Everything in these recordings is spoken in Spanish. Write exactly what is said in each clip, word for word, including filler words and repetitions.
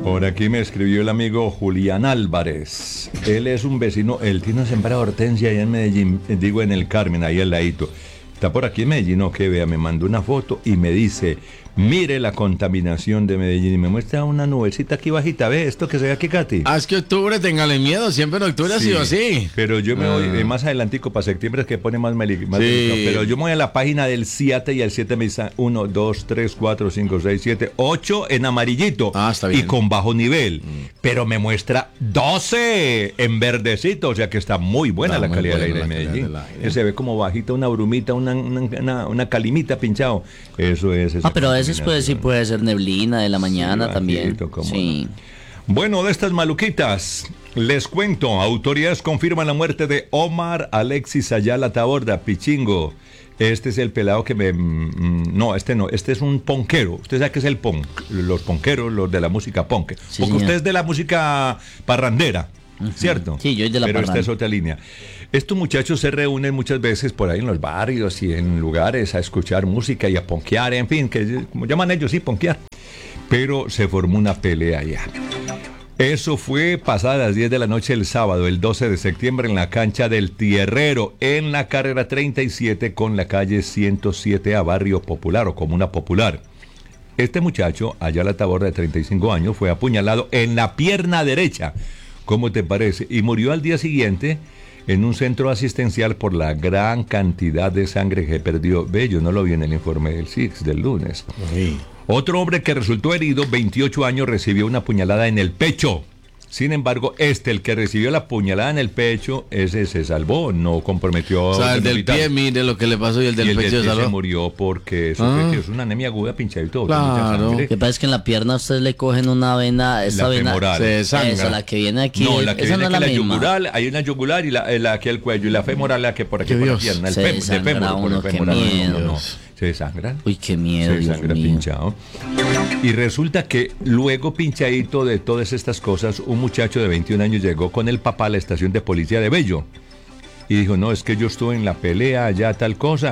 Por aquí me escribió el amigo Julián Álvarez. Él es un vecino, él tiene una sembrada hortensia allá en Medellín, digo en el Carmen, ahí al ladito. Está por aquí en Medellín, no, que vea, me mandó una foto y me dice, mire la contaminación de Medellín, y me muestra una nubecita aquí bajita, ve esto que se ve aquí, Katy. Ah, es que octubre, téngale miedo, siempre en octubre ha Sí, sido así. pero yo me Ah. voy, eh, más adelantico, para septiembre es que pone más, meli- más Sí. delicado, pero yo me voy a la página del siete y el siete me dice uno, dos, tres, cuatro, cinco, seis, siete, ocho en amarillito. Ah, está bien. Y con bajo nivel, pero me muestra doce en verdecito, o sea que está muy buena Está la muy calidad buena del aire la en calidad Medellín. del aire. Que se ve como bajita, una brumita, una, una, una, una calimita pinchado. Eso es. esa Ah, pero a veces puede, sí contaminación. puede ser neblina de la mañana Sí, también. bajito, cómo Sí. Bueno, de estas maluquitas, les cuento, autoridades confirman la muerte de Omar Alexis Ayala Taborda, Pichingo. Este es el pelado que me... mm, No, este no, este es un ponquero. Usted sabe que es el punk, los ponqueros, los de la música punk. Sí, Porque señor. usted es de la música parrandera, ¿cierto? Sí, yo soy de la Pero esta parranda. es otra línea. Estos muchachos se reúnen muchas veces por ahí en los barrios y en lugares a escuchar música y a ponquear, en fin, que como llaman ellos, sí, ponquear. Pero se formó una pelea ya. Eso fue pasada las diez de la noche el sábado, el doce de septiembre, en la cancha del Tierrero, en la carrera treinta y siete con la calle ciento siete a Barrio Popular o Comuna Popular. Este muchacho, Ayala Taborda, de treinta y cinco años, fue apuñalado en la pierna derecha. ¿Cómo te parece? Y murió al día siguiente en un centro asistencial por la gran cantidad de sangre que perdió. Ve, yo no lo vi en el informe del S I X del lunes. Sí. Otro hombre que resultó herido, veintiocho años, recibió una puñalada en el pecho. Sin embargo, este, el que recibió la puñalada en el pecho, ese se salvó, no comprometió. O sea, el al del hospital. pie, mire lo que le pasó y el del Y el pecho del pie salvó. se murió porque eso Ah. es una anemia aguda, pinchadito. Claro. Lo que pasa es que en la pierna a usted le cogen una vena, esta La vena. femoral. Se desangra. Eso, la que viene aquí. No, la que esa viene no es aquí, la la misma. yugular, hay una yugular y la, eh, la aquí el cuello, y la femoral, la que por aquí ¡Qué por la Dios! pierna, el Se fem, de desangra fémur, por el uno, qué femoral, no, miedo. no, no. Se desangra. Uy, qué miedo, Se Dios desangra mío. pinchado. Y resulta que luego, pinchadito de todas estas cosas, un muchacho de veintiún años llegó con el papá a la estación de policía de Bello. Y dijo, no, es que yo estuve en la pelea allá, tal cosa,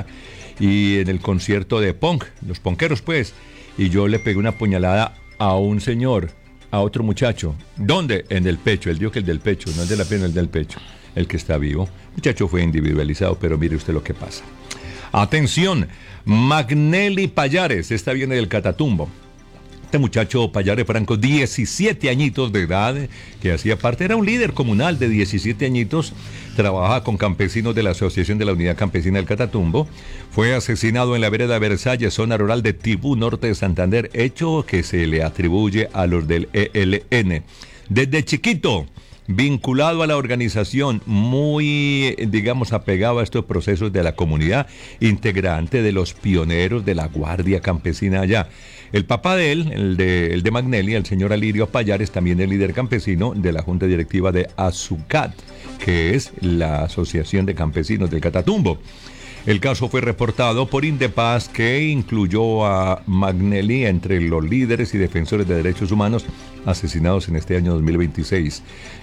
y en el concierto de punk, los ponqueros pues, y yo le pegué una puñalada a un señor, a otro muchacho. ¿Dónde? En el pecho. Él dijo que el del pecho, no el de la pierna, el del pecho, el que está vivo. El muchacho fue individualizado, pero mire usted lo que pasa. Atención, Magnelli Payares, esta viene del Catatumbo. Este muchacho Payares Franco, diecisiete añitos de edad, que hacía parte, era un líder comunal de diecisiete añitos, trabajaba con campesinos de la Asociación de la Unidad Campesina del Catatumbo, fue asesinado en la vereda Versalles, zona rural de Tibú, norte de Santander, hecho que se le atribuye a los del E L N. Desde chiquito, vinculado a la organización, muy, digamos, apegado a estos procesos de la comunidad, integrante de los pioneros de la Guardia Campesina allá. El papá de él, el de, el de Magnelli, el señor Alirio Payares, también el líder campesino de la Junta Directiva de ASUCAT, que es la Asociación de Campesinos del Catatumbo. El caso fue reportado por Indepaz, que incluyó a Magnelli entre los líderes y defensores de derechos humanos asesinados en este año dos mil veintiséis.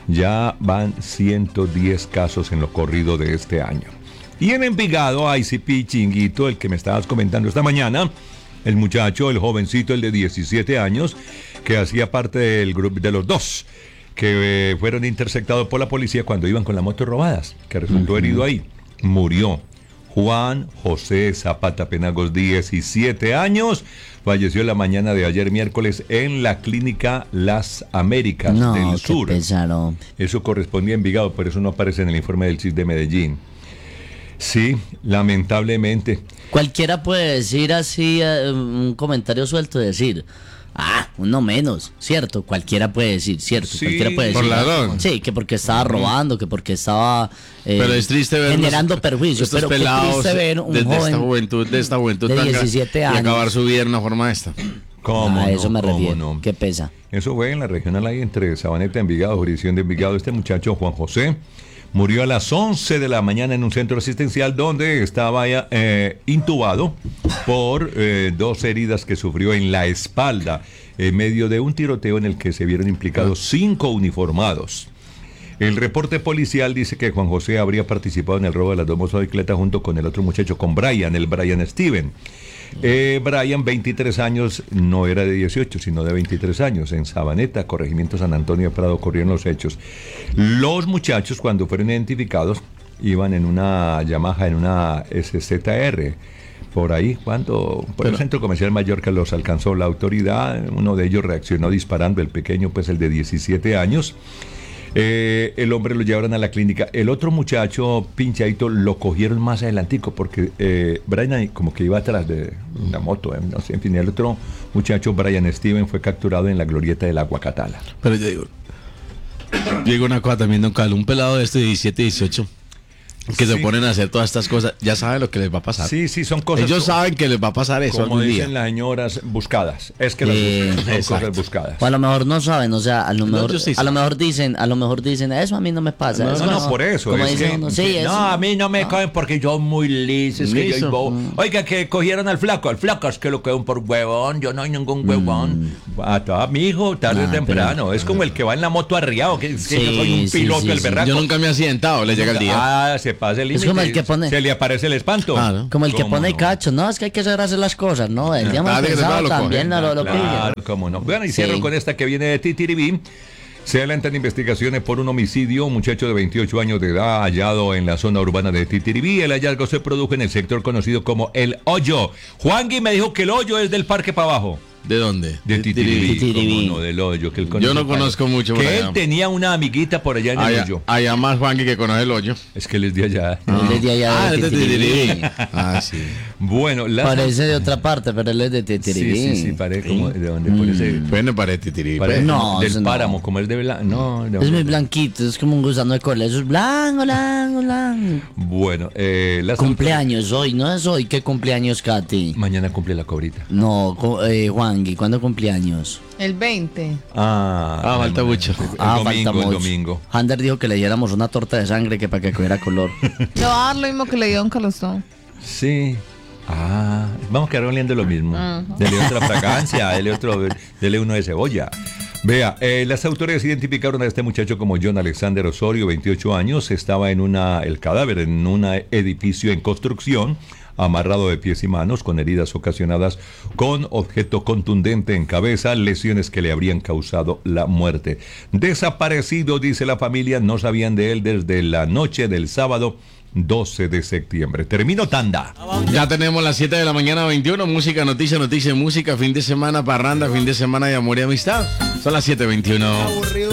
Ya van ciento diez casos en lo corrido de este año. Y en Envigado, I C P Chinguito, el que me estabas comentando esta mañana, el muchacho, el jovencito, el de diecisiete años, que hacía parte del grupo de los dos que eh, fueron interceptados por la policía cuando iban con las motos robadas, que resultó uh-huh. herido ahí, murió. Juan José Zapata Penagos, diecisiete años, falleció la mañana de ayer miércoles en la clínica Las Américas no, del qué Sur. Pesaro. Eso correspondía a Envigado, pero eso no aparece en el informe del C I S de Medellín. Sí, lamentablemente. Cualquiera puede decir así, eh, un comentario suelto, decir, ah, uno menos, ¿cierto? Cualquiera puede decir, ¿cierto? Sí, Cualquiera puede por decir. ladrón. Sí, que porque estaba robando, que porque estaba eh, Pero es triste ver generando los- perjuicios. estos Pero qué pelados triste ver un de, de esta joven juventud, de esta juventud de tan gra- diecisiete y años. acabar su vida de una forma esta. ¿Cómo a no? eso me ¿Cómo refiero. no? Qué pesa. Eso fue en la regional ahí entre Sabaneta y Envigado, jurisdicción de Envigado. Este muchacho, Juan José, murió a las once de la mañana en un centro asistencial donde estaba eh, intubado por eh, dos heridas que sufrió en la espalda en medio de un tiroteo en el que se vieron implicados cinco uniformados. El reporte policial dice que Juan José habría participado en el robo de las dos motocicletas junto con el otro muchacho, con Brian, el Brian Steven. Eh, Brian, veintitrés años, no era de dieciocho, sino de veintitrés años. En Sabaneta, corregimiento San Antonio de Prado, ocurrieron los hechos. Los muchachos, cuando fueron identificados, iban en una Yamaha, en una S Z R. Por ahí, cuando por el centro comercial Mallorca los alcanzó la autoridad, uno de ellos reaccionó disparando, el pequeño, pues el de diecisiete años. Eh, el hombre lo llevaron a la clínica. El otro muchacho, pinchadito, lo cogieron más adelantico porque eh, Brian como que iba atrás de una moto, eh, no sé, en fin, el otro muchacho, Brian Steven, fue capturado en la glorieta del Aguacatala. Pero yo digo, yo digo una cosa también, don Carlos, un pelado de este de diecisiete, dieciocho, que Sí. se ponen a hacer todas estas cosas, ya saben lo que les va a pasar. Sí, sí, son cosas. Ellos co- saben que les va a pasar eso Como algún dicen día. las señoras, buscadas. Es que las Eh, buscan, son exacto. cosas buscadas. O a lo mejor no saben, o sea, a lo No, mejor, yo sí a sé. lo mejor dicen, a lo mejor dicen, eso a mí no me pasa. No, eso no, no, por eso. Como es dice que- uno, sí, que- eso. no, a mí no me cogen porque yo muy liso. Es que yo Liso. soy bobo. Oiga, que cogieron al flaco. Al flaco es que lo cogieron por huevón. Yo no hay ningún huevón. Ah, está, mi hijo, tarde o Ah, temprano. pero- Es como el que va en la moto arriado. Que, que Sí, yo soy un sí, piloto, sí, el sí. berraco. Yo nunca me he accidentado, le llega el día. Ah, se pasa el límite. como el que pone- Se le aparece el espanto. Claro. Como el que ¿Cómo pone no? cacho, no, es que hay que saber hacer las cosas, ¿no? El día más Ah, de que se pensado lo también cogen. no lo, lo pilla. Claro, cómo no. Bueno, y cierro Sí. con esta que viene de Titiribí. Se adelantan investigaciones por un homicidio. Un muchacho de veintiocho años de edad hallado en la zona urbana de Titiribí. El hallazgo se produjo en el sector conocido como El Hoyo. Juangui me dijo que El Hoyo es del parque para abajo. ¿De dónde? De Titiribí, Titiribí. cómo no, del Hoyo. Que él conoce Yo no el parque. conozco mucho por Que allá. él tenía una amiguita por allá en El Allá, Hoyo. allá más Juanqui que conoce el hoyo. Es que él es de allá. Él es de allá Ah, de es de Titiribí. Titiribí. Ah, sí. Bueno, las... Parece de otra parte, pero él es de Titiribí. Sí, sí, sí, parece como de donde parece... Pues no parece Titiribí. parece No, como del eso no. páramo, como el de Bla... No, de Es muy donde- blanquito, es como un gusano de colegio. Es blanco, blanco, blanco. Bueno, eh, las Cumpleaños hoy, ¿no es hoy? ¿Qué cumpleaños, Katy? Mañana cumple la cobrita. No, co- eh, Juangui, ¿cuándo cumpleaños? El veinte. Ah, Ah, falta bueno, mucho. El Ah, domingo, falta el mucho. domingo. Hander dijo que le diéramos una torta de sangre que para que cogiera color. Le va a dar lo mismo que le dio a Don Calostón. Sí. Ah, vamos a quedar oliendo lo mismo. Dele otra fragancia, dele otro, dele uno de cebolla. Vea, eh, las autoridades identificaron a este muchacho como John Alexander Osorio, veintiocho años. Estaba en una, el cadáver en un edificio en construcción, amarrado de pies y manos, con heridas ocasionadas con objeto contundente en cabeza, lesiones que le habrían causado la muerte. Desaparecido, dice la familia, no sabían de él desde la noche del sábado doce de septiembre. Termino tanda. Ya tenemos las siete de la mañana, veintiuno. Música, noticia, noticia, música. Fin de semana, parranda, fin de semana de amor y amistad. Son las siete veintiuno.